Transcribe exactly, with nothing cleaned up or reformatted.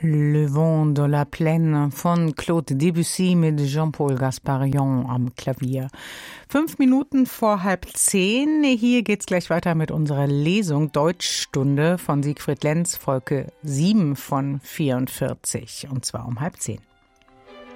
Le Vent de la Plaine von Claude Debussy mit Jean-Paul Gasparian am Klavier. Fünf Minuten vor halb zehn. Hier geht's gleich weiter mit unserer Lesung Deutschstunde von Siegfried Lenz, Folge sieben von vierundvierzig. Und zwar um halb zehn.